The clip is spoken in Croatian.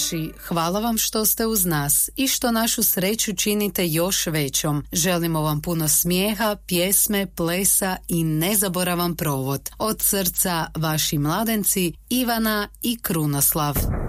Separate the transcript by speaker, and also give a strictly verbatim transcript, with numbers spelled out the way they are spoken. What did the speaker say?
Speaker 1: naši, hvala vam što ste uz nas i što našu sreću činite još većom. Želimo vam puno smijeha, pjesme, plesa i nezaboravan provod. Od srca vaši mladenci Ivana i Krunoslav.